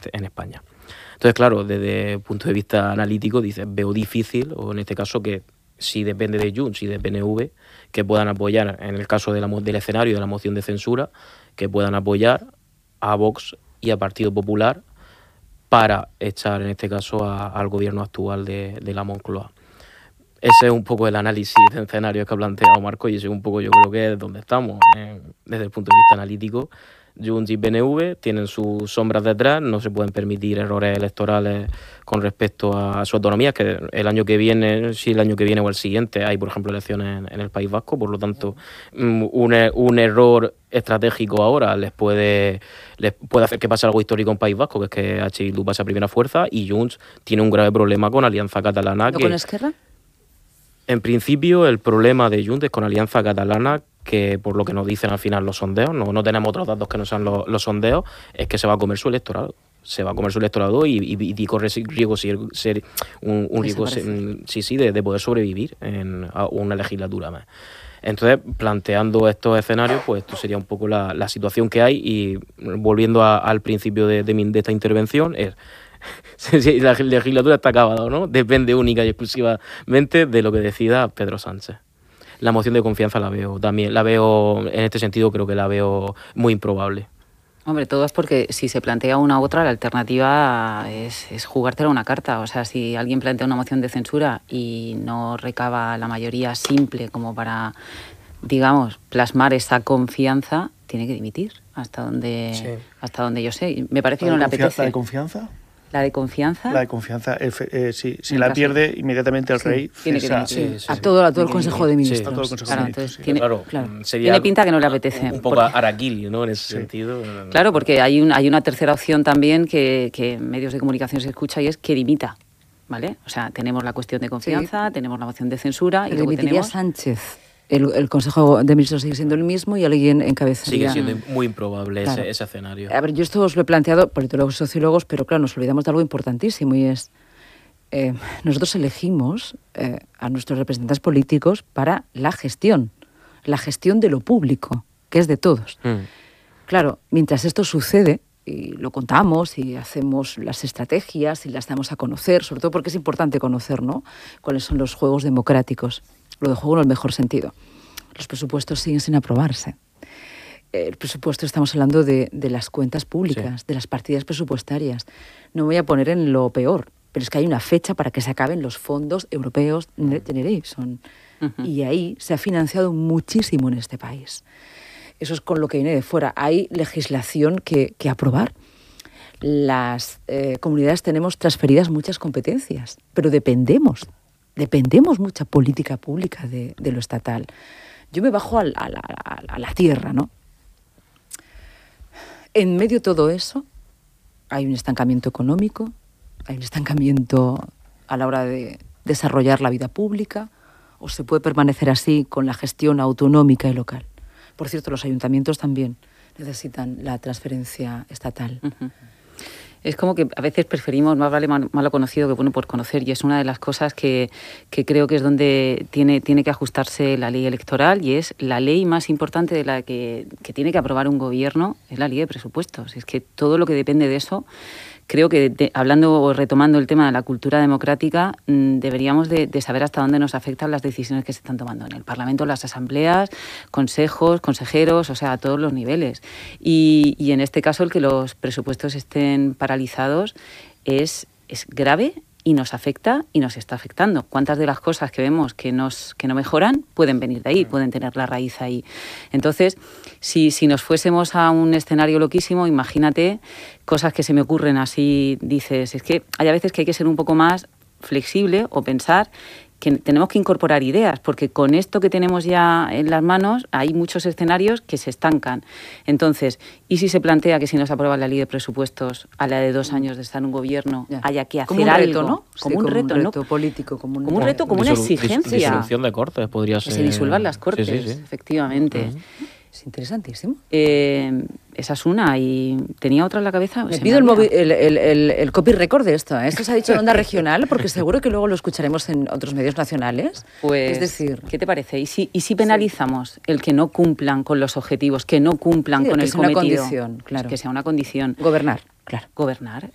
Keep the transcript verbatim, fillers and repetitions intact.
este, en España. Entonces, claro, desde el punto de vista analítico, dices, veo difícil, o en este caso que si depende de Junts y de P N V, que puedan apoyar, en el caso de la, del escenario de la moción de censura, que puedan apoyar a Vox y a Partido Popular para echar, en este caso, a, al gobierno actual de, de la Moncloa. Ese es un poco el análisis de escenarios que ha planteado Marco, y ese es un poco, yo creo que es donde estamos, eh, desde el punto de vista analítico. Junts y P N V tienen sus sombras detrás, no se pueden permitir errores electorales con respecto a su autonomía, que el año que viene, si el año que viene o el siguiente, hay, por ejemplo, elecciones en, en el País Vasco, por lo tanto, un, un error estratégico ahora les puede, les puede hacer que pase algo histórico en País Vasco, que es que H. Bildu pasa a primera fuerza, y Junts tiene un grave problema con Alianza Catalana. ¿No que, con Esquerra? En principio, el problema de Junts es con Alianza Catalana, que por lo que nos dicen al final los sondeos, no, no tenemos otros datos que no sean los, los sondeos, es que se va a comer su electorado. Se va a comer su electorado y, y, y corre riesgo ser, ser un, un riesgo sí, sí, de, de poder sobrevivir en a una legislatura más. Entonces, planteando estos escenarios, pues esto sería un poco la, la situación que hay, y volviendo a, al principio de, de, mi, de esta intervención, es si la legislatura está acabada o no, depende única y exclusivamente de lo que decida Pedro Sánchez. La moción de confianza la veo también, la veo, en este sentido creo que la veo muy improbable. Hombre, todo es porque si se plantea una u otra, la alternativa es, es jugártela una carta. O sea, si alguien plantea una moción de censura y no recaba la mayoría simple como para, digamos, plasmar esa confianza, tiene que dimitir, hasta donde, sí. hasta donde yo sé. Me parece que no le apetece. ¿La de confianza? ¿La de confianza? La de confianza, eh, eh, sí, si la pierde, inmediatamente el sí, rey tiene cesa. que sí, sí, a, todo, a todo el Consejo de Ministros. Sí, a todo el Consejo claro, de Ministros. Entonces, tiene, claro, claro, sería tiene pinta que no le apetece. Un poco porque, araquili, ¿no? En ese sí. sentido. Claro, porque hay, un, hay una tercera opción también que, que en medios de comunicación se escucha, y es que dimita. ¿Vale? O sea, tenemos la cuestión de confianza, sí. tenemos la moción de censura. Pero y luego dimitiría tenemos... Sánchez. El, el Consejo de Ministros sigue siendo el mismo y alguien encabezaría... Sigue siendo muy improbable claro. ese, ese escenario. A ver, yo esto os lo he planteado, politólogos y sociólogos, pero claro, nos olvidamos de algo importantísimo, y es... Eh, nosotros elegimos eh, a nuestros representantes políticos para la gestión, la gestión de lo público, que es de todos. Mm. Claro, mientras esto sucede, y lo contamos y hacemos las estrategias y las damos a conocer, sobre todo porque es importante conocer, ¿no?, cuáles son los juegos democráticos, lo de juego en el mejor sentido. Los presupuestos siguen sin aprobarse. El presupuesto, estamos hablando de, de las cuentas públicas, sí. de las partidas presupuestarias. No me voy a poner en lo peor, pero es que hay una fecha para que se acaben los fondos europeos Next Generation. Uh-huh. Y ahí se ha financiado muchísimo en este país. Eso es con lo que viene de fuera. Hay legislación que, que aprobar. Las eh, comunidades tenemos transferidas muchas competencias, pero dependemos, dependemos mucha política pública de, de lo estatal. Yo me bajo a la, a, la, a la tierra, ¿no? En medio de todo eso hay un estancamiento económico, hay un estancamiento a la hora de desarrollar la vida pública, o se puede permanecer así con la gestión autonómica y local. Por cierto, los ayuntamientos también necesitan la transferencia estatal. Uh-huh. Es como que a veces preferimos más vale malo conocido que bueno por conocer, y es una de las cosas que, que creo que es donde tiene, tiene que ajustarse la ley electoral, y es la ley más importante de la que, que tiene que aprobar un gobierno, es la ley de presupuestos. Es que todo lo que depende de eso, creo que de, hablando o retomando el tema de la cultura democrática, mmm, deberíamos de, de saber hasta dónde nos afectan las decisiones que se están tomando en el Parlamento, las asambleas, consejos, consejeros, o sea, a todos los niveles. Y, y en este caso el que los presupuestos estén paralizados es, es grave y nos afecta y nos está afectando. ¿Cuántas de las cosas que vemos que, nos, que no mejoran pueden venir de ahí, pueden tener la raíz ahí? Entonces, si, si nos fuésemos a un escenario loquísimo, imagínate cosas que se me ocurren así, dices, es que hay a veces que hay que ser un poco más flexible o pensar que tenemos que incorporar ideas, porque con esto que tenemos ya en las manos hay muchos escenarios que se estancan. Entonces, ¿y si se plantea que si no se aprueba la ley de presupuestos a la de dos años de estar en un gobierno ya. haya que hacer como un algo? Reto, ¿no? Como, sí, un, como reto, un reto ¿no? político, como un, como un reto, como una exigencia. Disolución de Cortes podría ser. Que se disuelvan las Cortes, sí, sí, sí. efectivamente. Uh-huh. Es interesantísimo. Eh, esa es una, y tenía otra en la cabeza. Me pido me el, móvil, el, el, el, el copy record de esto. ¿eh? Esto se ha dicho en Onda Regional, porque seguro que luego lo escucharemos en otros medios nacionales. Pues, es decir, ¿qué te parece? ¿Y si, y si penalizamos sí. el que no cumplan con los objetivos, que no cumplan sí, con el el que cometido? Sea una condición, claro. Que sea una condición. Gobernar, claro. Gobernar.